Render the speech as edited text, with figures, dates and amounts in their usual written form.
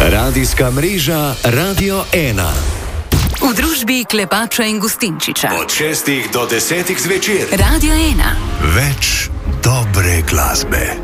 Radijska mreža Radio 1. V družbi Klepača in Gustinčiča. Od 6 do 10 zvečer. Radio 1. Več dobre glasbe.